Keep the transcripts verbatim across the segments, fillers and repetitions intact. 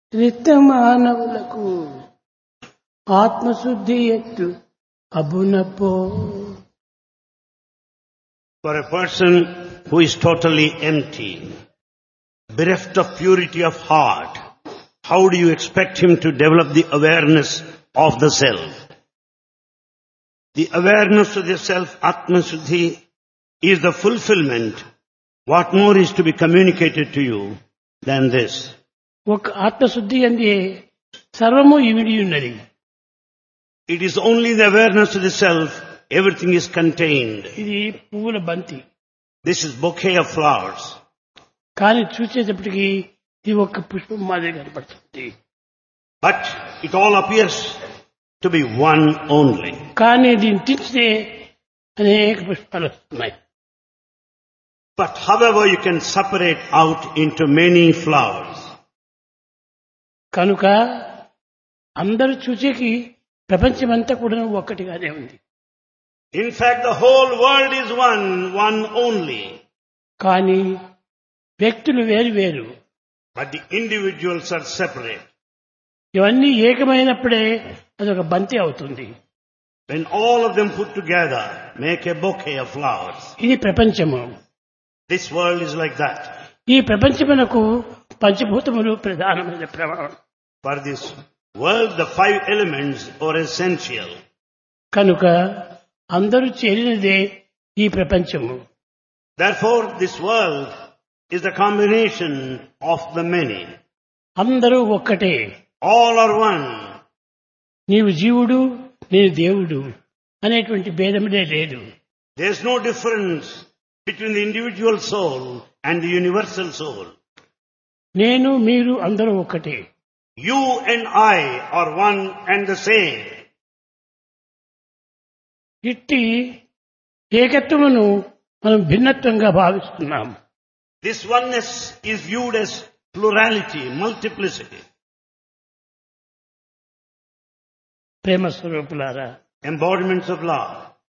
రిత్తమానవులకు ఆత్మశుద్ధి ఎత్తు అబునపో. For a person who is totally empty, bereft of purity of heart, how do you expect him to develop the awareness of the self? The awareness of the self, Atma Shuddhi, is the fulfillment. What more is to be communicated to you than this? ఒక ఆత్మశుద్ధి అందే సర్వము ఇమిడి ఉన్నది. It is only the awareness of the self, everything is contained. ఇది పువ్వుల బంతి. This is bouquet of flowers. కానీ చూసేటప్పటికి ఇది ఒక పుష్పం మాదిరి కనపడుతుంది. But it all appears to be one only. కానీ దీన్ని తీస్తే అనేక పుష్పాలు వస్తున్నాయి. But however you can separate out into many flowers. కనుక అందరూ చూసేకి ప్రపంచమంతా కూడా ఒక్కటిగానే ఉంది. In fact, the whole world is one, one only. కానీ వ్యక్తులు వేరు వేరు. But the individuals are separate. ఇవన్నీ ఏకమైనప్పుడే అదొక బంతి అవుతుంది. When all of them put together make a bouquet of flowers. ఇది ప్రపంచము. This world is like that. ఈ ప్రపంచమునకు పంచభూతములు ప్రధానమైన ప్రమాణం. For this world, the five elements are essential. కనుక అందరూ చేరినదే ఈ ప్రపంచము. Therefore, this world is the combination of the many. అందరూ ఒక్కటే. All are one. నీవు జీవుడు, నేను దేవుడు అనేటువంటి భేదములే లేదు. There is no difference between the individual soul and the universal soul. నేను మీరు అందరూ ఒక్కటే. You and I are one and the same. ఇట్టి ఏకత్వమును మనం భిన్నత్వంగా భావిస్తున్నాం. This oneness is viewed as plurality, multiplicity. ప్రేమ స్వరూపులారా, Embodiments of love.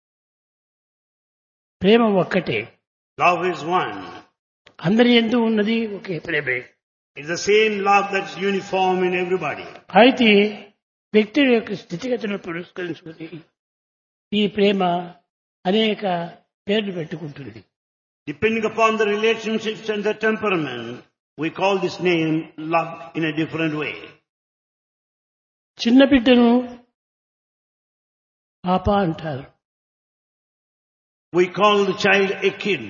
ప్రేమ ఒక్కటే. Love is one. అందరి యందు ఉన్నది ఒకే ప్రేమే. It's the same love that's uniform in everybody. అయితే వ్యక్తుల యొక్క స్థితిగతులను పురస్కరించుకుని ఈ ప్రేమ అనేక పేర్లు పెట్టుకుంటుంది. Depending upon the relationships and the temperament, we call this name love in a different way. చిన్న బిడ్డను పాప అంటారు. We call the child a kid.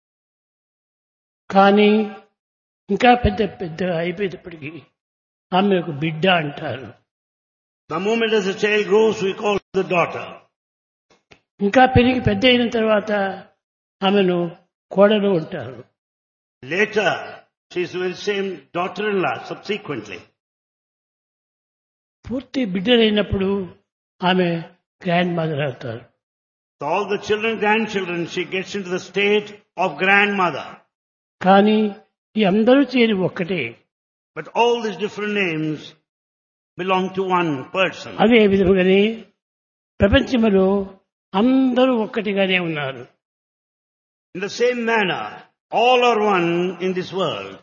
కానీ ఇంకా పెద్ద పెద్ద అయిపోయేటప్పటికీ ఆమె ఒక బిడ్డ అంటారు. The moment as the child grows, we call the daughter. ఇంకా పెరిగి పెద్ద అయిన తర్వాత ఆమెను కోడలు అంటారు. Later, she is the same daughter-in-law subsequently. పూర్తి బిడ్డలైనప్పుడు ఆమె గ్రాండ్ మదర్ అవుతారు. So all the children, grandchildren, she gets into the state of grandmother. కానీ ఈ అందరూ చేరి ఒక్కటే. But all these different names belong to one person. అదే విధముగానే ప్రపంచంలో అందరూ ఒక్కటిగానే ఉన్నారు. In the same manner, all are one in this world.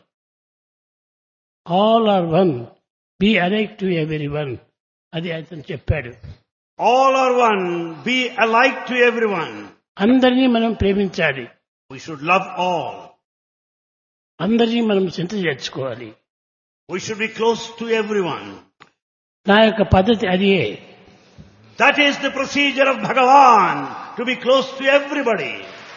All are one, be alike to every one. అది అతను చెప్పాడు. All are one, be alike to everyone. అందరినీ మనం ప్రేమించాలి. We should love all. అందరినీ మనం చింత చేర్చుకోవాలి. We should be close to everyone. నా యొక్క పద్ధతి అదే. That is the procedure of Bhagavan, to be close to everybody.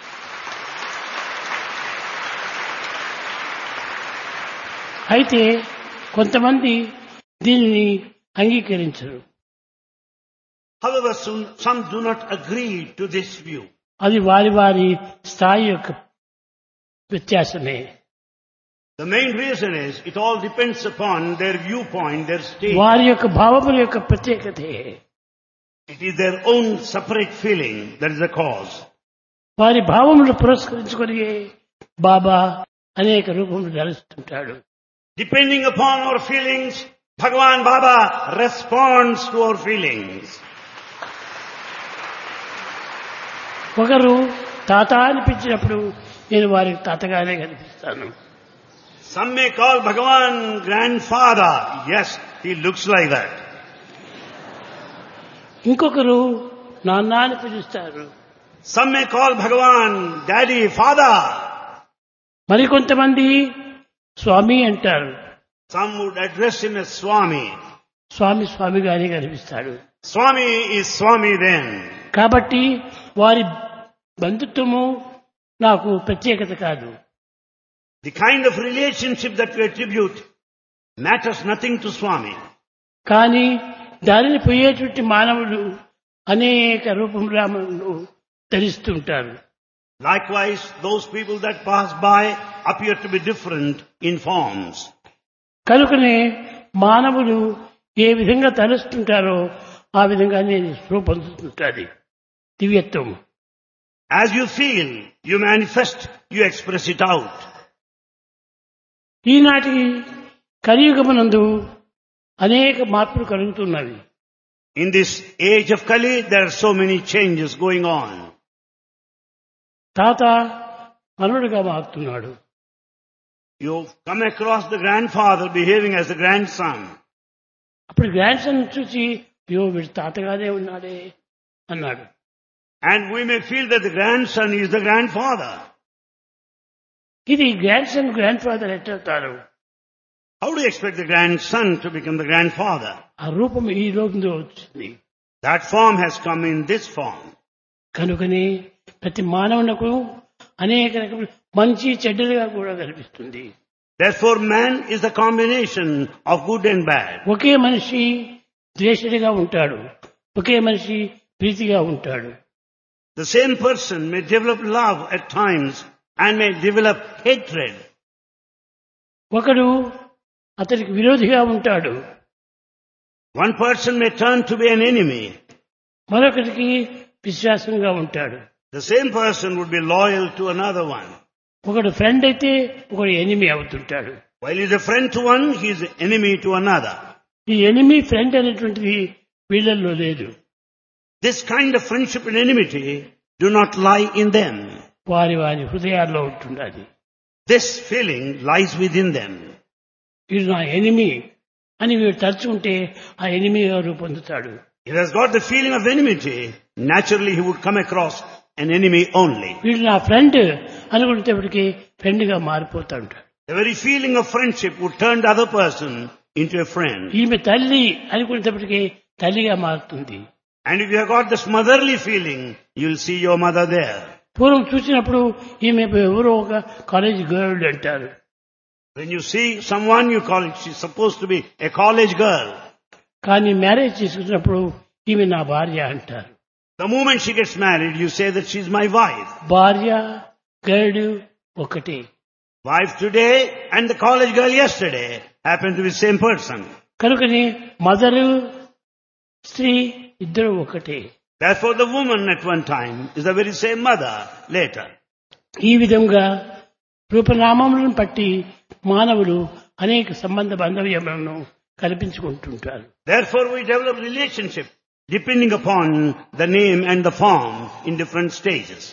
అయితే కొంతమంది దీనిని అంగీకరించరు. However, some, some do not agree to this view. అది వారి వారి స్థాయి యొక్క వ్యత్యాసమే. The main reason is, it all depends upon their viewpoint, their state. వారి యొక్క భావముల యొక్క ప్రత్యేకతే. It is their own separate feeling that is the cause. వారి భావములు పురస్కరించుకొని బాబా అనేక రూపములు ధరిస్తుంటాడు. Depending upon our feelings, Bhagavan Baba responds to our feelings. ఒకరు తాత అనిపించినప్పుడు నేను వారికి తాతగానే కనిపిస్తాను. Some may call Bhagavan grandfather. Yes, he looks like that. ఇంకొకరు నాన్న అని పిలుస్తారు. Some may call Bhagavan daddy, father. మరికొంతమంది స్వామి అంటారు. Some would address him as Swami. స్వామి స్వామిగానే కనిపిస్తాడు. Swami is Swami then. కాబట్టి వారి బంధుత్వము నాకు ప్రత్యేకత కాదు. The kind of relationship that we attribute matters nothing to Swami. కానీ దానిని పోయేటువంటి మానవులు అనేక రూపములను ధరిస్తుంటారు. Likewise, those people that pass by appear to be different in forms. కనుకనే మానవులు ఏ విధంగా తలుస్తుంటారో ఆ విధంగానే రూపొందుతుంటుంది దివ్యత్వం. As you feel, you manifest, you express it out. ఈనాటి కలియుగమునందు అనేక మార్పులు కలుగుతున్నవి. In this age of Kali, there are so many changes going on. తాత మనవడుగా మారుతున్నాడు. You come across the grandfather behaving as the grandson. అప్పుడు గ్రాండ్ సన్ చూసి అయ్యో వీడు తాతగానే ఉన్నాడే అన్నాడు. And we may feel that the grandson is the grandfather. ఇది grand son grand father ఎట్టవుతారు? How do you expect the grandson to become the grandfather? ఆ రూపం ఈ లోకంలో వచ్చింది. That form has come in this form. కనుకని ప్రతి మానవునకు అనేక రకముల మంచి చెడ్డలుగా కూడా కనిపిస్తుంది. Therefore, man is the combination of good and bad. ఒకే మనిషి ద్వేషుడిగా ఉంటాడు, ఒకే మనిషి ప్రీతిగా ఉంటాడు. The same person may develop love at times and may develop hatred. ఒకడు అతనికి విరోధిగా ఉంటాడు, One person may turn to be an enemy. మరొకరికి విశ్వాసంగా ఉంటాడు. The same person would be loyal to another one. ఒకడు ఫ్రెండ్ అయితే ఒకడు enemy అవుతుంటాడు. While he is a friend to one, he is an enemy to another. ఈ enemy friend అనేటువంటిది వీళ్ళల్లో లేదు. This kind of friendship and enmity do not lie in them. వారి వారి హృదయాల్లో ఉంటున్నది. This feeling lies within them. వీడు నా ఎనిమి అని వీడు తలుచుకుంటే ఆ ఎనిమిగా రూపొందుతాడు. If he has got the feeling of enmity, naturally he would come across an enemy only. వీడు నా ఫ్రెండ్ అనుకునేటప్పటికీ ఫ్రెండ్ గా మారిపోతా ఉంటాడు. The very feeling of friendship would turn the other person into a friend. ఈమె తల్లి అనుకునేటప్పటికీ తల్లిగా మారుతుంది. And if you have got this motherly feeling, you will see your mother there. పూర్వం చూసినప్పుడు ఈమె ఎవరో ఒక కాలేజ్ గర్ల్ అంటారు. When you see someone, you call it, she's supposed to be a college girl. కానీ మ్యారేజ్ చేసుకున్నప్పుడు ఈమె నా భార్య అంటారు. The moment she gets married, you say that she's my wife. భార్య గర్ల్ ఒకటే. Wife today and the college girl yesterday happen to be the same person. కనుకని mother స్త్రీ ఇద్దరు ఒకటే. Therefore the woman at one time is the very same mother later. ఈ విధంగా రూపనామములను బట్టి మానవులు అనేక సంబంధ బాంధవ్యములను కల్పించుకుంటుంటారు. Therefore we develop relationship depending upon the name and the form in different stages.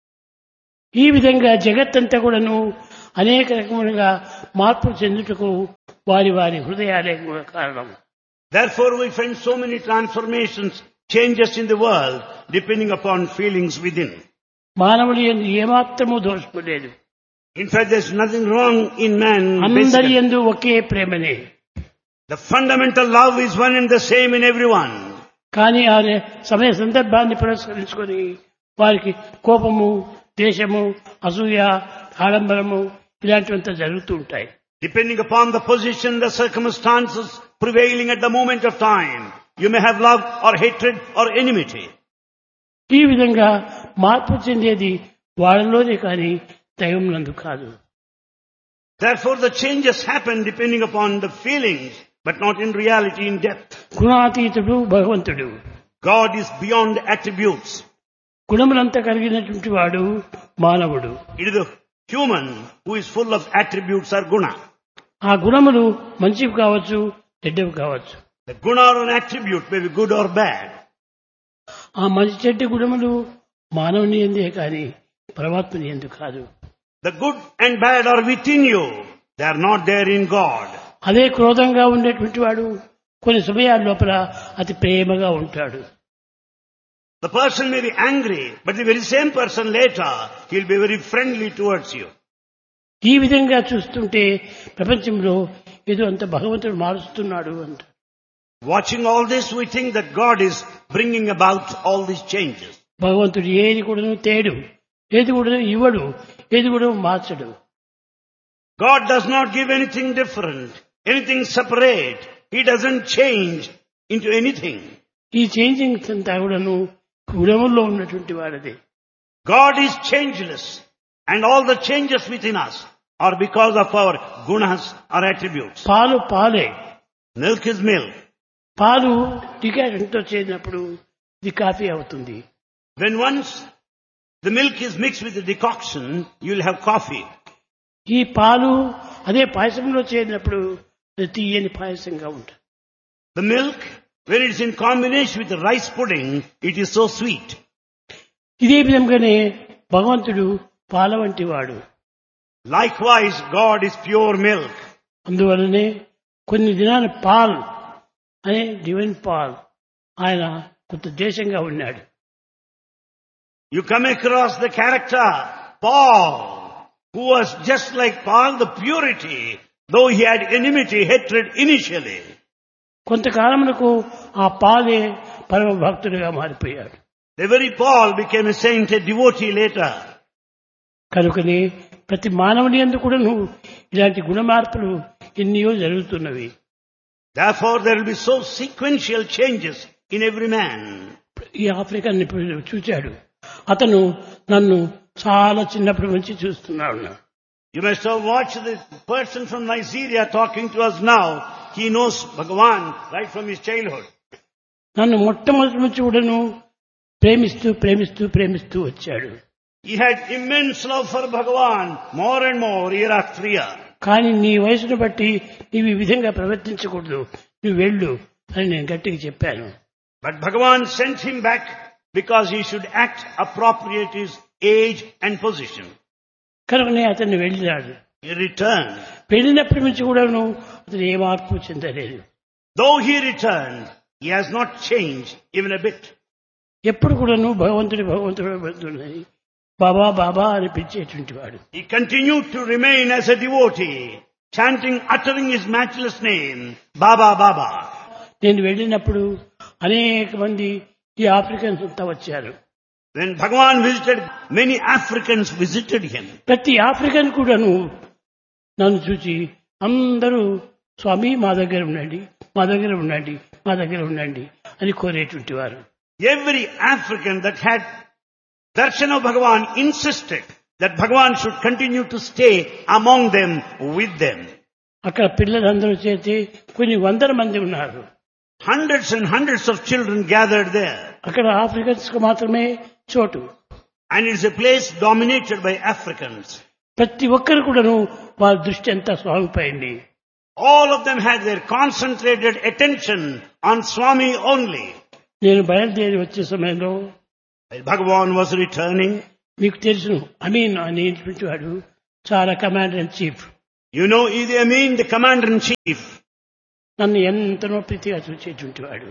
ఈ విధంగా జగత్తంతా కూడాను అనేక రకములుగా మార్పులు చెందుటకు వారి వారి హృదయాలే కారణం. Therefore we find so many transformations, changes in the world depending upon feelings within. మానవుడి యందు ఏమాత్రము దోషము లేదు. In fact, there's nothing wrong in man. అందరి basically. యందు ఒకే ప్రేమనే. The fundamental love is one and the same in everyone. కానీ ఆ సమయ సందర్భాన్ని పురస్కరించుకొని వారికి కోపము, ద్వేషము, అసూయ, ఆడంబరము ఇలాంటివంతా జరుగుతూ ఉంటాయి. Depending upon the position, the circumstances prevailing at the moment of time, you may have love or hatred or enmity. ఈ విధంగా మార్పు చెందేది వాళ్ళలోనే కానీ దైవం నందు కాదు. Therefore the changes happen depending upon the feelings, but not in reality in depth. గుణాతీతుడు భగవంతుడు. God is beyond attributes. గుణములంతా కలిగినటువంటి వాడు మానవుడు. It is the human who is full of attributes or guna. ఆ గుణములు మంచివి కావచ్చు, చెడ్డవి కావచ్చు. The guna or an attribute may be good or bad. ఆ మంచి చెడ్డ గుణములు మానవుని ఎందే కానీ పరమాత్మని ఎందు కాదు. The good and bad are within you, They are not there in God. అదే క్రోధంగా ఉండేటువంటి వాడు కొన్ని సమయాల లోపల అతి ప్రేమగా ఉంటాడు. The person may be angry, but the very same person later, he'll be very friendly towards you. ఈ విధంగా చూస్తుంటే ప్రపంచంలో ఏదో అంత భగవంతుడు మారుస్తున్నాడు అంట. Watching all this, we think that God is bringing about all these changes. భగవంతుడు ఏది కూడా తేడు, ఏది కూడా ఇవ్వడు, ఏది కూడా మార్చడు. God does not give anything different, anything separate. He doesn't change into anything. ఈ చేంజింగ్స్ అంతా కూడాను గుణముల్లో ఉన్నటువంటి వాడదే. God is changeless, and all the changes within us are because of our gunas or attributes. పాలు పాలే, Milk is milk. పాలు డికాషన్తో చేసినప్పుడు ఇది coffee అవుతుంది. When once the milk is mixed with the decoction, you'll have coffee. ఈ పాలు అదే పాయసంలో చేరినప్పుడు అది తీయని పాయసంగా ఉంటుంది. The milk, when it's in combination with the rice pudding, it is so sweet. ఇదే విధంగానే భగవంతుడు పాల వంటి వాడు. Likewise, God is pure milk. అందువలనే కొన్ని దినాల పాల్ అనే డివైన్ పాల్ ఆయన కొంత దేశంగా ఉన్నాడు. You come across the character Paul, who was just like Paul, the purity, though he had enmity, hatred initially. కొంతకాలమునకు ఆ పాలే పరమ భక్తుడిగా మారిపోయాడు. The very Paul became a saint, a devotee later. కనుకనే ప్రతి మానవుని యందు కూడా నువ్వు ఇలాంటి గుణ మార్పులు ఎన్నో జరుగుతున్నవి. Therefore, there will be so sequential changes in every man. ఈ ఆఫ్రికన్ ఇప్పుడు చూచాడు, అతను నన్ను చాలా చిన్నప్పటి నుంచి చూస్తున్నాడు. You must have watched the person from Nigeria talking to us now. He knows Bhagavan right from his childhood. నన్ను మొట్టమొదటి నుంచి కూడాను ప్రేమిస్తూ ప్రేమిస్తూ ప్రేమిస్తూ వచ్చాడు. He had immense love for Bhagavan, more and more, year after year. కానీ నీ వయసును బట్టి నీవు ఈ విధంగా ప్రవర్తించకూడదు, నువ్వు వెళ్ళు అని నేను గట్టిగా చెప్పాను. But Bhagavan sent him back because he should act appropriate to his age and position. కనుకనే అతన్ని వెళ్ళినాడు. He returned. వెళ్ళినప్పటి నుంచి కూడాను అతను ఏ మార్పు చెందలేదు. Though he returned, he has not changed even a bit. ఎప్పుడు కూడాను భగవంతుడి భగవంతుడు భగవంతుడని బాబా బాబా అని పిలిచేటువంటి వాడు. He continued to remain as a devotee, chanting, uttering his matchless name, Baba Baba. నేను వెళ్ళినప్పుడు అనేక మంది ఈ ఆఫ్రికన్స్ అంతా వచ్చారు. When Bhagavan visited, many Africans visited him. ప్రతి ఆఫ్రికన్ కూడాను నన్ను చూచి అందరూ స్వామి మా దగ్గర ఉండండి, మా దగ్గర ఉండండి, మా దగ్గర ఉండండి అని కోరేటువంటి వారు. Every African that had darshan of Bhagavan insisted that Bhagavan should continue to stay among them, with them. అక్కడ పిల్లలందరూ చేతి కొన్ని వందల మంది ఉన్నారు. Hundreds and hundreds of children gathered there. అక్కడ ఆఫ్రికన్స్ కు మాత్రమే చోటు. And it's a place dominated by Africans. ప్రతి ఒక్కరు కూడాను వారి దృష్టి అంతా స్వామిపైంది. All of them had their concentrated attention on Swami only. నేను బయలుదేరి వచ్చే సమయంలో While Bhagavan was returning, మీకు తెలుసును అమీన్ అనేటువంటి వాడు చాలా commander in chief. you know Idi Amin, the commander-in-chief. నన్ను ఎంతనో ప్రీతిగా చూసేటువంటి వాడు.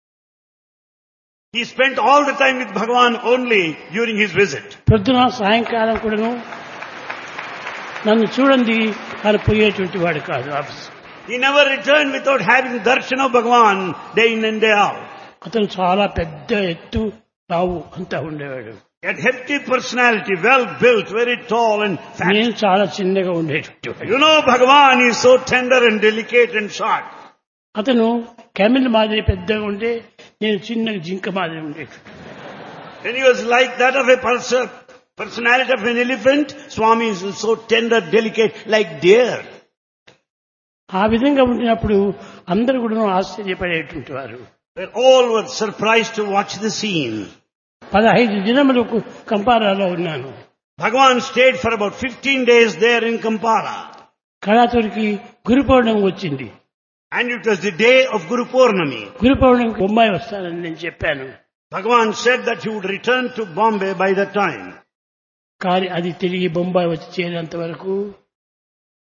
He spent all the time with Bhagavan only during his visit. పొద్దున సాయంకాలం కూడాను నన్ను చూడండి అని పోయేటువంటి వాడు కాదు office. He never returned without having darshan of Bhagavan day in and day out. అతను చాలా పెద్ద ఎత్తు లావు అంతా ఉండేవాడు. He had hefty personality, well built, very tall and fat. నేను చాలా చిన్నగా ఉండేటువంటి వాడు. You know Bhagavan is so tender and delicate and short. అతను కెమిల్ మాదిరి పెద్దగా ఉంటే నేను చిన్నగా జింక మాదిరి ఉండేది. When he was like that of a person, personality of an elephant, Swami is so tender, delicate, like deer. ఆ విధంగా ఉండినప్పుడు అందరూ కూడా ఆశ్చర్యపడేటువంటి వారు. All were surprised to watch the scene. పదహైదు దినములకు కంపారాలో ఉన్నాను. Bhagavan stayed for about fifteen days there in Kampala. కళాతురికి గురు పౌర్ణమి వచ్చింది. And it was the day of Guru Purnami. గురు పౌర్ణమికి బొంబాయి వస్తానని నేను చెప్పాను. Bhagavan said that he would return to Bombay by that time. కానీ అది తిరిగి బొంబాయి వచ్చి చేరేంత వరకు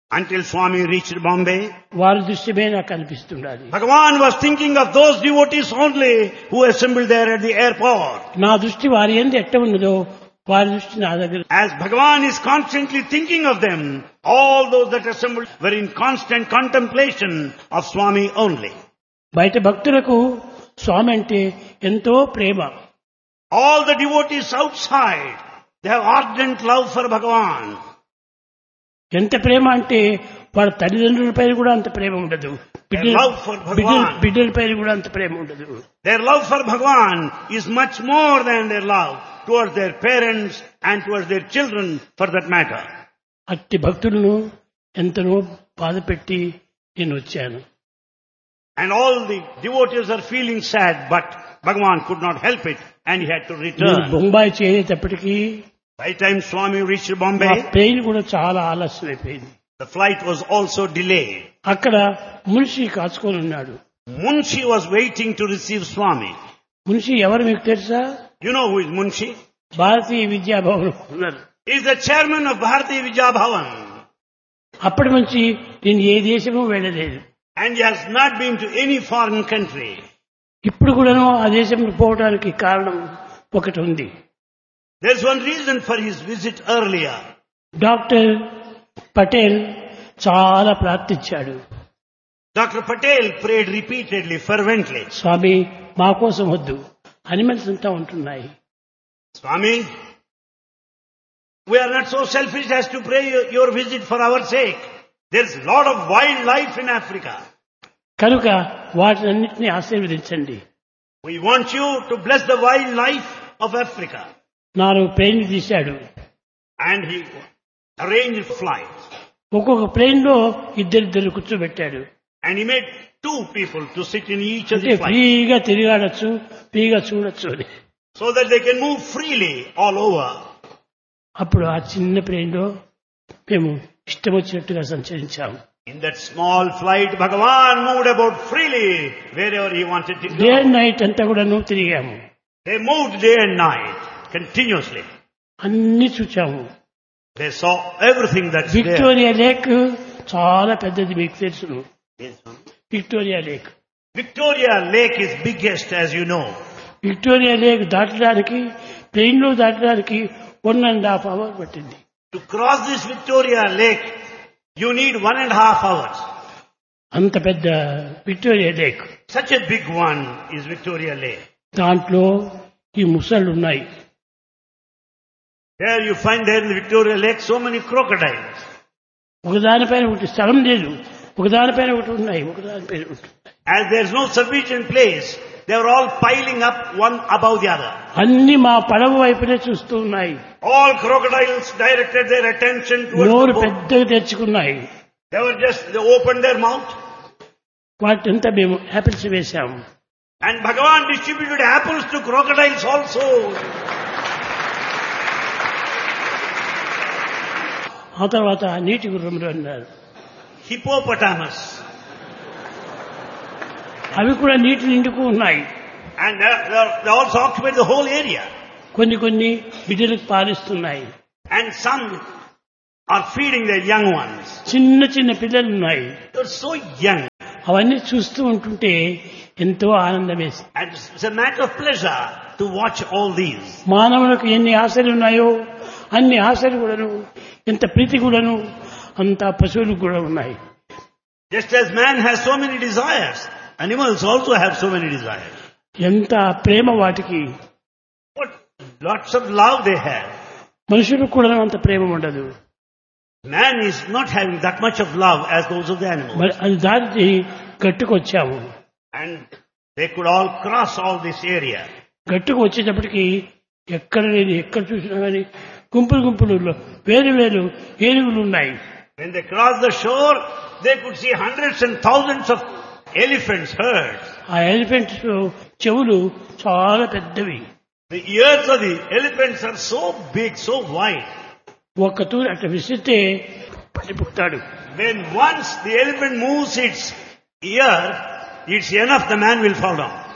until Swami reached Bombay. వారి దృశ్యమే నాకు కనిపిస్తుండాలి. Bhagavan was thinking of those devotees only who assembled there at the airport. నా దృష్టి వారి యందు ఎట్ట ఉన్నదో వారి దృష్టి నా దగ్గర. As Bhagavan is constantly thinking of them, all those that assembled were in constant contemplation of Swami only. బయట భక్తులకు స్వామి అంటే ఎంతో ప్రేమ. All the devotees outside, they have ardent love for Bhagavan. ఎంత ప్రేమ అంటే వాళ్ళ తల్లిదండ్రుల పైన కూడా అంత ప్రేమ ఉండదు. Their love for Bhagavan, బిడ్డల పైన కూడా అంత ప్రేమ ఉండదు. their love for Bhagavan is much more than their love towards their parents and towards their children for that matter. అట్టి భక్తులను ఎంతనో బాధ పెట్టి నేను వచ్చాను. And all the devotees are feeling sad, but Bhagavan could not help it and he had to నేను return. Bombay చేరేటప్పటికీ By the time Swami reached ఆ Bombay, train కూడా చాలా ఆలస్యం అయిపోయింది. the flight was also delayed. అక్కడ మున్షి కాచుకొని ఉన్నాడు. Munshi was waiting to receive Swami. Munshi ఎవరు మీకు తెలుసా? You know who is Munshi? భారతీయ విద్యాభవన్ ఉన్నారు. He is the chairman of Bharati Vidya Bhavan. అప్పటి నుంచి నేను ఏ దేశము వెళ్ళలేదు. And he has not been to any foreign country. ఇప్పుడు కూడాను ఆ దేశంలో పోవడానికి కారణం ఒకటి ఉంది. There's one reason for his visit earlier. Doctor Patel చాలా ప్రార్థించాడు. Doctor Patel prayed repeatedly, fervently. స్వామి మా కోసం వద్దు, అనిమల్స్ అంతా ఉంటున్నాయి. Swami, we are not so selfish as to pray your, your visit for our sake. There's a lot of wildlife in Africa. కనుక వాటినన్నింటినీ ఆశీర్వదించండి. We want you to bless the wildlife of Africa. నాలుగు plane తీశాడు. And he arranged flights. ఒక్కొక్క plane లో ఇద్దరిద్దరు కూర్చోబెట్టాడు. And he made two people to sit in each of అంటే the flights. ఫ్రీగా తిరగాడచ్చు, ఫ్రీగా చూడొచ్చు అని. So that they can move freely all over. అప్పుడు ఆ చిన్న ప్లేన్ లో మేము ఇష్టం వచ్చినట్టుగా సంచరించాము. In that small flight, Bhagavan moved about freely wherever he wanted to day and go. Night అంతా కూడా నువ్వు తిరిగాము. They moved day and night, continuously. అన్ని చూచాము. They saw everything that's there. Victoria lake చాలా పెద్దది, మీకు తెలుసును. Yes, ma'am. Victoria lake Victoria Lake is biggest, as you know. Victoria lake దాటడానికి, ప్లేన్ లో దాటడానికి వన్ అండ్ హాఫ్ అవర్ పట్టింది. To cross this Victoria Lake, you need one and a half hours. అంత పెద్ద Victoria lake. Such a big one is Victoria Lake. దాంట్లో ఈ ముసళ్ళు ఉన్నాయి. There you find there in the Victoria Lake so many crocodiles. ఒకదానిపైన ఒకటి స్థలం లేదు, ఒకదానిపైన ఒకటి ఉన్నాయి, ఒకదానిపైన ఒకటి. As there is no sufficient place, they are all piling up one above the other. అన్ని మా పడవ వైపునే చూస్తూ ఉన్నాయి. All crocodiles directed their attention towards నోరు the boat. పెద్దగా తెచ్చుకున్నాయి. They were just, they opened their mouth. వాటింతా మేము యాపిల్స్ వేశాము. And Bhagavan distributed apples to crocodiles also. ఆ తర్వాత నీటి గుర్రములు అన్నారు. Hippopotamus. అవి కూడా నీటి నిండుకు ఉన్నాయి. And they, they they also occupied the whole area. కొన్ని కొన్ని బిడ్డలకు పాలిస్తున్నాయి. And some are feeding their young ones. చిన్న చిన్న పిల్లలు ఉన్నాయి. They're so young. అవన్నీ చూస్తూ ఉంటుంటే ఎంతో ఆనందం వేసింది. And it's a matter of pleasure to watch all these. మానవులకు ఎన్ని ఆశలు ఉన్నాయో అన్ని ఆశలు కూడాను, ఎంత ప్రీతి కూడాను అంత పశువులకు కూడా ఉన్నాయి. Just as man has so many desires, animals also have so many desires. ఎంత ప్రేమ వాటికి. What lots of love they have. మనుషులకు కూడా అంత ప్రేమ ఉండదు. Man is not having that much of love as those of the animals. మరి అది దాటి గట్టుకు వచ్చాము. And they could all cross all this area. గట్టుకు వచ్చేటప్పటికి ఎక్కడ లేదు, ఎక్కడ చూసినా కానీ గుంపులు గుంపులు వేలు వేలు ఏనుగులు ఉన్నాయి. When they crossed the shore, they could see hundreds and thousands of elephants, herds. ఆ ఎలిఫెంట్స్ చెవులు చాలా పెద్దవి. The ears of the elephants are so big, so wide. ఒక్క తూరి అట్లా విసిరితే పడిపోతాడు. When once the elephant moves its ear, it's enough, the man will fall down.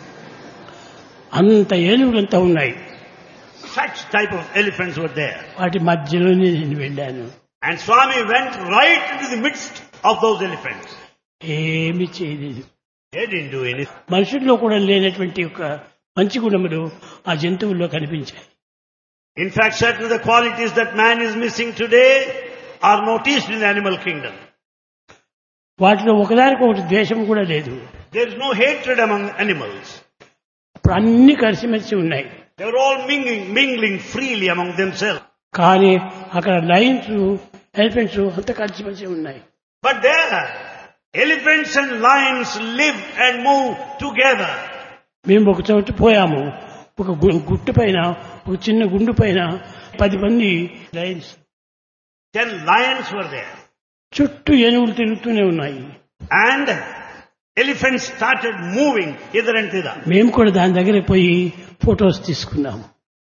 అంత ఏనుగులంతా ఉన్నాయి. Such type of elephants were there. వాటి మధ్యలోనే నేను వెళ్ళాను. And Swami went right into the midst of those elephants. ఏమి చేయలేదు. They didn't do anything. మనుషుల్లో కూడా లేనటువంటి ఒక మంచి గుణములు ఆ జంతువుల్లో కనిపించాయి. In fact, certain of the qualities that man is missing today are noticed in the animal kingdom. వాటిలో ఒకదానికి ఒకటి ద్వేషం కూడా లేదు. There is no hatred among animals. ఇప్పుడు అన్ని కలిసిమెలిసి ఉన్నాయి. They are all mingling, mingling freely among themselves. కానీ అక్కడ లయన్స్ ఎలిఫెంట్స్ అంత కలిసిమెలిసి ఉన్నాయి. But there, elephants and lions live and move together. మేము ఒక చోట పోయాము. ఒక గుట్టు పైన ఒక చిన్న గుండు పైన పది మంది Lions. Ten lions were there. చుట్టూ ఏనుగులు తిరుగుతూనే ఉన్నాయి. And elephants started moving hither and thither. మేము కూడా దాని దగ్గర పోయి ఫొటోస్ తీసుకున్నాము.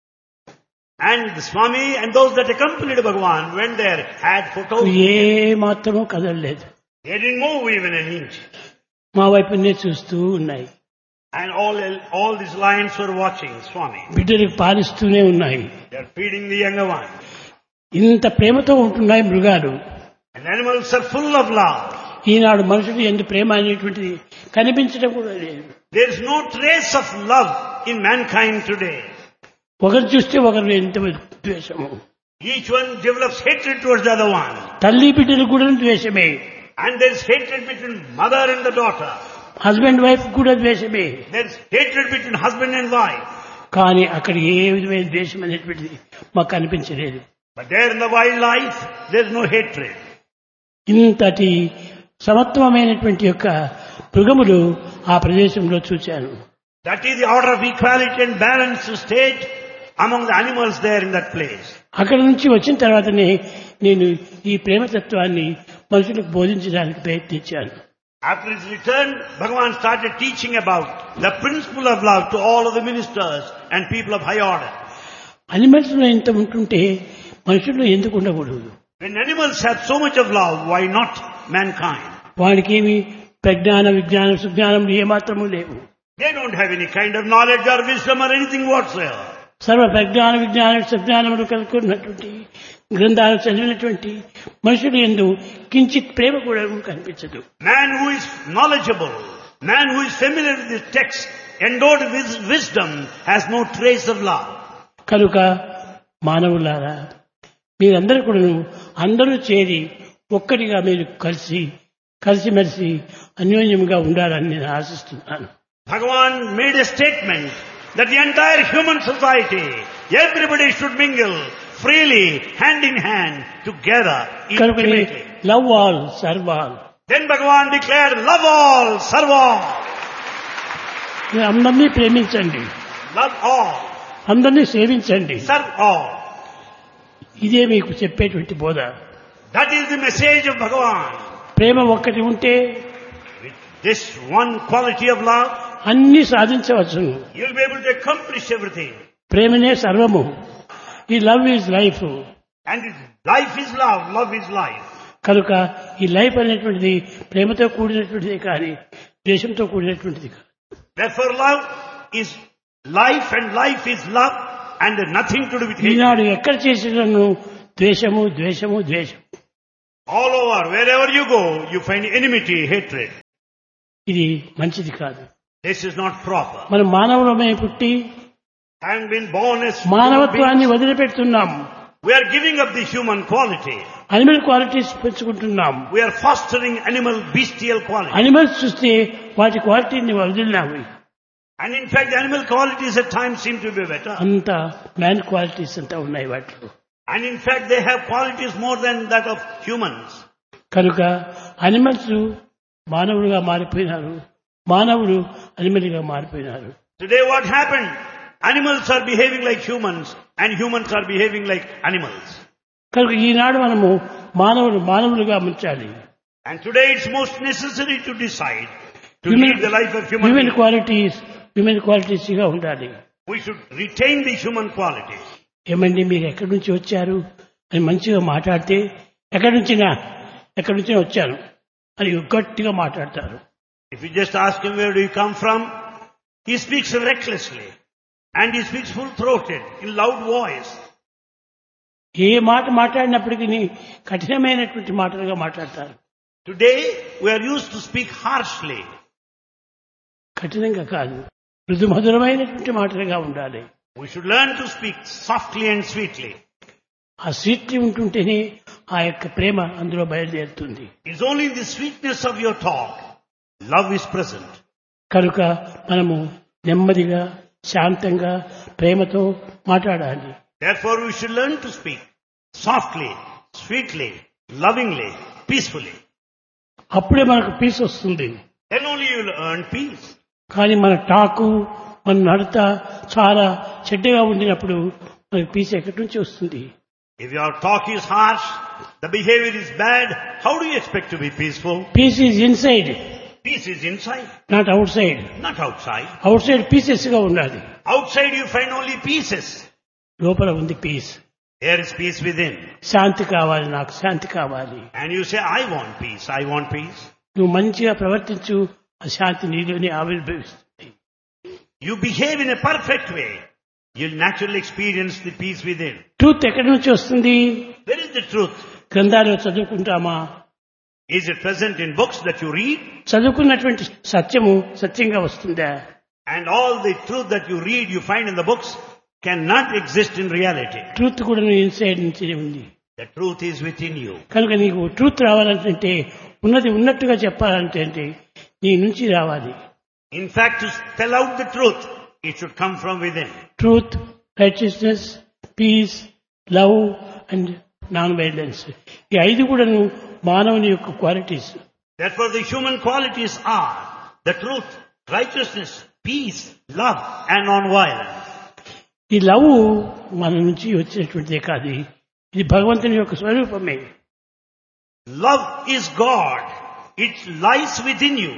And the Swami and those that accompanied Bhagavan went there, had photos. ఏ మాత్రమూ కదలలేదు. They didn't move even an inch. మా వైపునే చూస్తూ ఉన్నాయి. And all, all these lions were watching Swami. బిడ్డలకు పాలిస్తూనే ఉన్నాయి. They are feeding the younger one. ఇంత ప్రేమతో ఉంటున్నాయి మృగాలు. And animals are full of love. ఈనాడు మనుషులు ఎంత ప్రేమ అనేటువంటిది కనిపించడం కూడా లేదు. There is no trace of love in mankind today. ఒకరు చూస్తే ఒకరు ఎంత ద్వేషము. Each one develops hatred towards the other one. తల్లి బిడ్డలు కూడా ద్వేషమే. And there is hatred between mother and the daughter. Husband wife కూడా ద్వేషమే. There is hatred between husband and wife. కానీ అక్కడ ఏ విధమైన ద్వేషం అనేటువంటిది మాకు కనిపించలేదు. But there in the wildlife, there is no hatred. ఇంతటి సమత్వమైనటువంటి యొక్క మృగములు ఆ ప్రదేశంలో చూశాను. That is the order of equality and balanced state among the animals there in that place. అక్కడి నుంచి వచ్చిన తర్వాతనే నేను ఈ ప్రేమతత్వాన్ని మనుషులకు బోధించడానికి ప్రయత్నించాను. After his return, Bhagavan started teaching about the principle of love to all of the ministers and people of high order. Animals లో ఇంత ఉంటుంటే మనుషుల్లో ఎందుకు ఉండకూడదు? When animals have so much of love, why not mankind? వాడికి ఏమి ప్రజ్ఞాన విజ్ఞానం సుజ్ఞానములు ఏమాత్రము లేవు. They don't have any kind of knowledge or wisdom or anything whatsoever. సర్వ ప్రజ్ఞాన విజ్ఞాన సుజ్ఞానములు కలుగుకున్నటువంటి గ్రంథాలు చదివినటువంటి మనుషులు యందు కించిత్ ప్రేమ కూడా కనిపించదు. Man who is knowledgeable, man who is familiar with this text, endowed with wisdom, has no trace of love. కనుక మానవులారా, మీరందరూ కూడా అందరూ చేరి ఒక్కటిగా మీరు కలిసి కలిసిమెలిసి అన్యోన్యంగా ఉండాలని నేను ఆశిస్తున్నాను. Bhagavan made a statement that the entire human society, everybody should mingle freely, hand in hand, together, intimately. Love all, serve all. Then Bhagavan declared, love all, serve all. మీరు అందరినీ ప్రేమించండి, Love all, అందరినీ సేవించండి. serve all. ఇదే మీకు చెప్పేటువంటి బోధ. That is the message of Bhagavan. ప్రేమ ఒక్కటి ఉంటే With this one quality of love, అన్ని సాధించవచ్చును. you will be able to accomplish everything. ప్రేమనే సర్వము. ఈ love is life. And life is love, love is life. కనుక ఈ లైఫ్ అనేటువంటిది ప్రేమతో కూడినటువంటిది కానీ ద్వేషంతో కూడినటువంటిది కాదు. Therefore love is life and life is love and nothing to do with hatred. ఈనాడు ఎక్కడ చేసినను ద్వేషము ద్వేషము ద్వేషం. All over, wherever you go, you find enmity, hatred. ఇది మంచిది కాదు. This is not proper. మనం మానవులమై పుట్టి Having been born as human మానవత్వాన్ని beings, వదిలిపెడుతున్నాం. we are giving up the human quality. Animal qualities పెంచుకుంటున్నాం. We are fostering animal bestial quality. Animals చూస్తే వాటి క్వాలిటీని వదిలినాము. And in fact, the animal qualities at times seem to be better. అంత man qualities అంతా ఉన్నాయి వాటిలో. And in fact, they have qualities more than that of humans. కనుక animals మానవులుగా మారిపోయినారు, మానవులు అనిమల్గా మారిపోయినారు. Today what happened? Animals are behaving like humans and humans are behaving like animals. కనుక ఈనాడు మనము మానవులు మానవులుగా ఉంచాలి. And today it's most necessary to decide to Human- lead the life of human human beings. Qualities human qualities గా ఉండాలి. We should retain the human qualities. ఏమండి మీరు ఎక్కడి నుంచి వచ్చారు అని మంచిగా మాట్లాడితే ఎక్కడి నుంచినా ఎక్కడి నుంచి వచ్చాను అని గట్టిగా మాట్లాడతారు. If you just ask him where do you come from, he speaks recklessly and he speaks full-throated in loud voice. ఏ మాట మాట్లాడినప్పటికీ కఠినమైనటువంటి మాటలుగా మాట్లాడతారు. Today, we are used to speak harshly. కఠినంగా కాదు, మృదు మధురమైనటువంటి మాటలుగా ఉండాలి. We should learn to speak softly and sweetly. ఆ sweet ఉంటుంటేనే ఆ యొక్క ప్రేమ అందులో బయలుదేరుతుంది. It's only in the sweetness of your talk. Love is present. కనుక మనము నెమ్మదిగా శాంతంగా ప్రేమతో మాట్లాడాలి. Therefore, we should learn to speak softly, sweetly, lovingly, peacefully. అప్పుడే మనకు పీస్ వస్తుంది. Then only you will earn peace. కానీ మన టాకు మన నడత చాలా చెడ్డగా ఉండినప్పుడు మనకు పీస్ ఎక్కడి నుంచి వస్తుంది? If your talk is harsh, the behavior is bad, how do you expect to be peaceful? Piece is inside, Peace is inside, not out side. not outside. Out side pieces గా ఉండాలి. Outside you find only pieces. లోపల ఉంది piece. There is peace within. శాంతి కావాలి, నాకు శాంతి కావాలి. And you say, I want peace, I want peace. నువ్వు మంచిగా ప్రవర్తించు, ఆ శాంతి నీలోనే ఆవిర్భవిస్తుంది. You behave in a perfect way, you'll naturally experience the peace within. Truth ఎక్కడి నుంచి వస్తుంది? Where is the truth? గ్రంథాలు చదువుకుంటామా? Is it present in books that you read? చదువుకున్నటువంటి సత్యము సత్యంగా వస్తుందా? And all the truth that you read, you find in the books, cannot exist in reality. Truth కూడా నీ ఇన్సైడ్ నుంచి ఉంది. The truth is within you. కనుక నీకు ట్రూత్ రావాలంటే, ఉన్నది ఉన్నట్టుగా చెప్పాలంటే నీ నుంచి రావాలి. In fact, to spell out the truth, it should come from within. Truth, righteousness, piece, love and non violence, ఈ ఐదు కూడాను మానవుని యొక్క qualities. Therefore, the human qualities are the truth, righteousness, peace, love, and non-violence. ఈ love మన నుంచి వచ్చినటువంటిదే కాదు, ఇది భగవంతుని యొక్క స్వరూపమే. Love is God. It lies within you.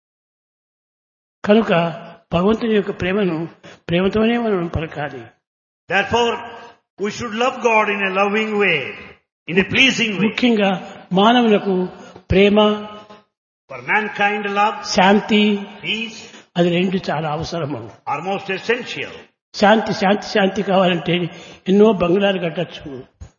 కనుక భగవంతుని యొక్క ప్రేమను ప్రేమతోనే మనం పలకాలి. Therefore, we should love God in a loving way, in a pleasing way. ముఖ్యంగా మానవులకు ప్రేమ, For mankind, love, Shanti, peace అది రెండు చాలా అవసరము. are most essential. శాంతి శాంతి శాంతి కావాలంటే ఎన్నో బంగ్లాలు కట్టచ్చు.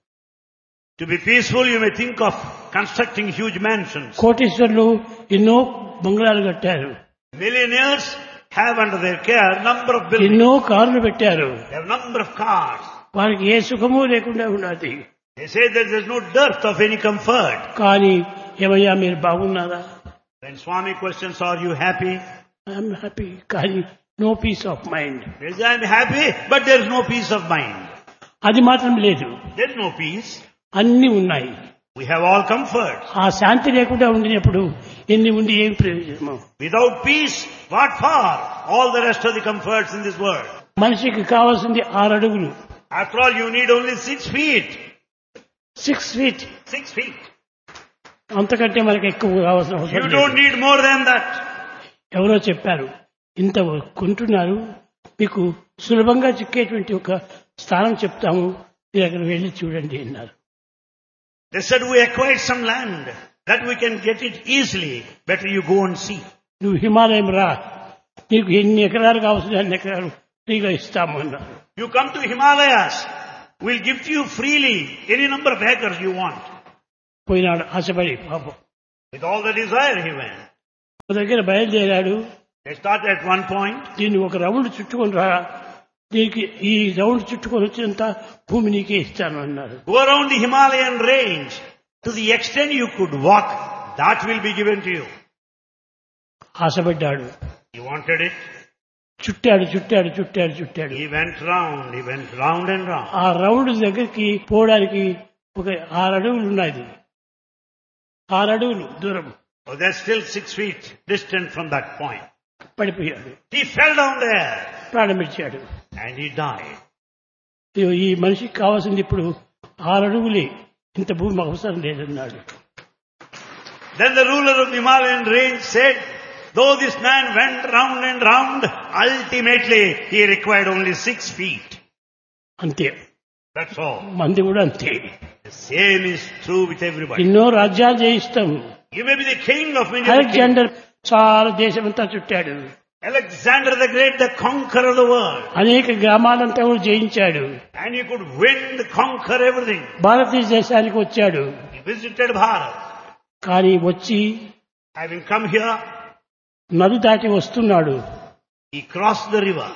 To be peaceful, you may think of constructing huge mansions. కోటీశ్వరులు ఎన్నో బంగ్లాలు కట్టారు, Millionaires have under their care number of buildings. ఎన్నో కార్లు పెట్టారు. They have number of cars. వారికి ఏ సుఖము లేకుండా ఉన్నది. They say that there is no dearth of any comfort. కానీ ఏమయ్యా మీరు బాగున్నారా? When Swami questions, are you happy? I'm happy, కానీ no piece of mind. They say, I'm happy, but there is no peace of mind. అది మాత్రం లేదు, There is no peace. అన్ని ఉన్నాయి. We have all comforts. ఆ శాంతి లేకుండా ఉండినప్పుడు ఎన్ని ఉండి ఏం ప్రయోజనము? Without peace, what for? All the rest of the comforts in this world. మనిషికి కావాల్సింది ఆరు అడుగులు. After all, you need only six feet. Six feet, Six feet. అంతకంటే మనకి ఎక్కువ కావాల్సిన You అవసరం don't లేదు. need more than that. ఎవరో చెప్పారు, ఇంత కొంటున్నారు, మీకు సులభంగా చిక్కేటువంటి ఒక స్థానం చెప్తాము, మీరు అక్కడ వెళ్ళి చూడండి అన్నారు. They said, we acquired some land that we can get it easily. Better you go and see. నువ్వు హిమాలయం రా, నీకు ఎన్ని ఎకరాలు కావాల్సిన అన్ని ఎకరాలు ఫ్రీగా ఇస్తాము అన్నారు. You come to Himalayas, we'll give to you freely any number of acres you want. పోయినాడు ఆశపడి పాపం. With all the desire he went. ఒక దగ్గర బయలుదేరాడు. They started at one point. దీన్ని ఒక రౌండ్ చుట్టుకొని రా, దీనికి ఈ రౌండ్ చుట్టుకొని వచ్చినంత భూమి నీకే ఇస్తాను అన్నారు. Go around the Himalayan range. To the extent you could walk, that will be given to you. ఆశపడ్డాడు. He wanted it. చుట్టాడు చుట్టాడు చుట్టాడు చుట్టాడు. He went round, he went round and round. ఆ రౌండ్ దగ్గరికి పోవడానికి ఒక ఆరు అడుగులు ఉన్నాయి. ఆరు అడుగులు దూరం. Oh, they're still six feet distant from that point. పడిపోయాడు. He fell down there ప్రాణమిచ్చాడు. and he died. ఇదిగో ఈ మనిషికి కావాల్సింది ఇప్పుడు ఆరు అడుగులే, ఇంత భూమి అవసరం లేదన్నాడు. Then the ruler of the Himalayan range said, though this man went round and round, ultimately he required only six feet. అంతే. That's all. మంది కూడా అంతే. The same is true with everybody. ఎన్నో రాజ్యాలు జయిస్తాం. You may be the king of many other kingdoms. Alexander చాలా దేశమంతా చుట్టాడు. Alexander the Great, the conqueror of the world. అనేక గ్రామాలంతా కూడా జయించాడు. And he could win, conquer everything. భారతదేశానికి వచ్చాడు. He visited Bharat. కానీ వచ్చి Having come here, నది దాటి వస్తున్నాడు. he crossed the river.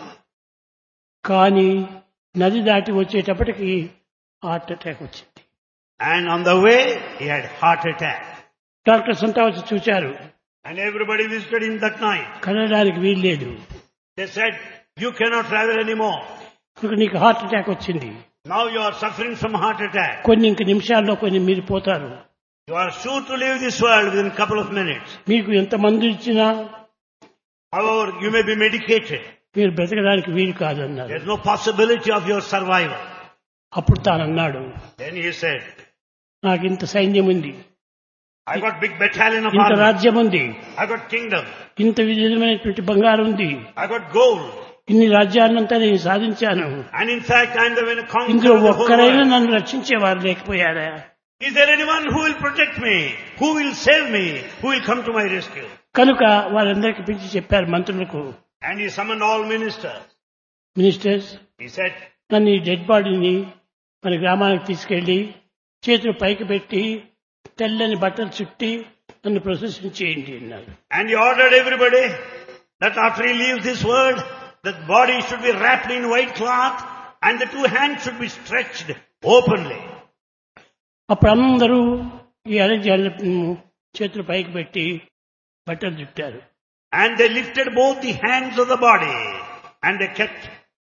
కానీ నది దాటి వచ్చేటప్పటికి హార్ట్ అటాక్ వచ్చింది. And on the way, he had heart attack. Doctors అంతా వచ్చి చూశారు. And everybody visited him that night. కదలడానికి వీల్లేదు. They said, you cannot travel anymore. కనుక నీకు హార్ట్ అటాక్ వచ్చింది. Now you are suffering from heart attack. కొన్ని ఇంక నిమిషాల్లో కొన్ని మీరు పోతారు. You are sure to leave this world within a couple of minutes. మీకు ఎంత మందు ఇచ్చినా, However, you may be medicated. మీరు బ్రతకడానికి వీలు కాదన్నారు. There is no possibility of your survival. అప్పుడు తానన్నాడు, Then he said, నాకు ఇంత సైన్యం ఉంది, I got big battalion of ఇంత army. రాజ్యం ఉంది, I got kingdom. ఇంత విధమైనటువంటి బంగారం ఉంది, I got gold. ఇన్ని రాజ్యాలంతా నేను సాధించాను. And in fact, I am the winner conqueror ఇందులో of the whole ఒక్కరైనా world. నన్ను రక్షించేవారు లేకపోయారా? Is there anyone who will protect me? Who will save me? Who will come to my rescue? కనుక వారందరికీ పిలిచి చెప్పారు మంత్రులకు, And he summoned all ministers. Ministers, He said, నన్ను ఈ డెడ్ బాడీని మన గ్రామానికి తీసుకెళ్లి చేతులు పైకి పెట్టి తెల్లని బట్టలు చుట్టి నన్ను ప్రొసెషన్ చేయండి అన్నారు. and he ordered everybody that after he leaves this world, the body should be wrapped in white cloth and the two hands should be stretched openly. అప్పుడు అందరూ ఈ అలెగ్జాండర్ చేతులు పైకి పెట్టి బట్టలు చుట్టారు. And they lifted both the hands of the body and they kept.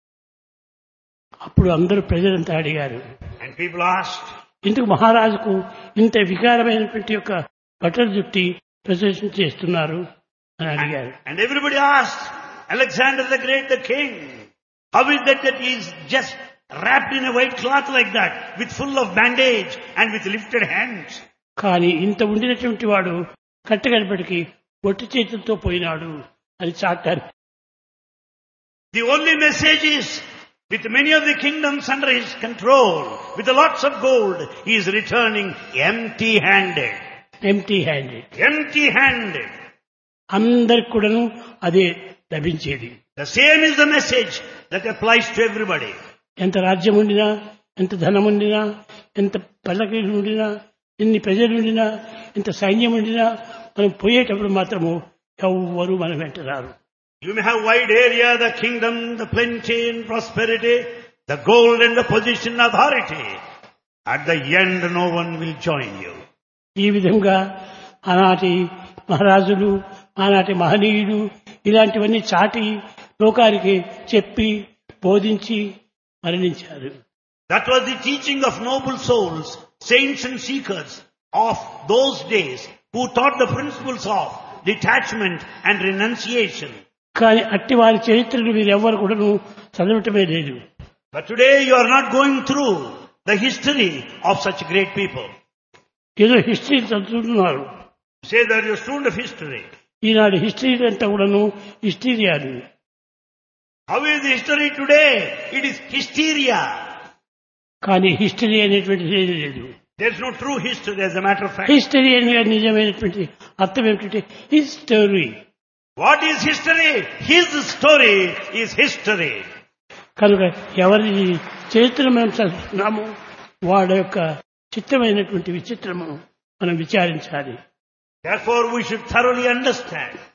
అప్పుడు అందరూ ప్రజలంతా అడిగారు, And people asked, ఇందుకు మహారాజుకు ఇంత వికారమైనటువంటి యొక్క బట్టలు చుట్టి ప్రదర్శన చేస్తున్నారు అని అడిగారు. and everybody asked, Alexander the Great, the king, how is that that he is just wrapped in a white cloth like that, with full of bandage and with lifted hands? కానీ ఇంత ఉండినటువంటి వాడు కట్టగడపటికి ఒట్టి చేతులతో పోయినాడు అని చాటారు. The only message is, with many of the kingdoms under his control, with lots of gold, he is returning empty-handed. Empty handed. Empty-handed. అందరికి కూడాను అదే లభించేది. The same is the message that applies to everybody. ఎంత రాజ్యం ఉండినా, ఎంత ధనం ఉండినా, ఎంత పల్లకీలు ఉండినా, ఎన్ని ప్రజలు ఉండినా, ఎంత సైన్యం ఉండినా, మనం పోయేటప్పుడు మాత్రము ఎవ్వరూ మన వెంట రారు. You may have wide area, the kingdom, the plenty and prosperity, the gold and the position and authority. At the end, no one will join you. ఈ విధంగా ఆనాటి మహారాజులు, ఆనాటి మహనీయులు ఇలాంటివన్నీ చాటి లోకానికి చెప్పి బోధించి మరణించారు. That was the teaching of noble souls, saints and seekers of those days, who taught the principles of detachment and renunciation. కానీ అట్టి వారి చరిత్రలు వీరెవ్వరు కూడాను చదవటమే లేదు. But today you are not going through the history of such great people. ఏదో history చదువుతున్నారు. Say that you're a student of history. Eenadu history అంతా కూడాను హిస్టీరియాలు. How is the history today? It is hysteria. కానీ history అనేటువంటిది ఏది లేదు. There is no true history, as a matter of fact. History అనేది నిజమైనటువంటి అర్థం ఏమిటంటే history. What is history? His story is history. కనుక ఎవరి చరిత్ర మనం చదువుతున్నామో వాడి యొక్క చిత్రమైనటువంటి విచిత్రము మనం విచారించాలి. Therefore we should thoroughly understand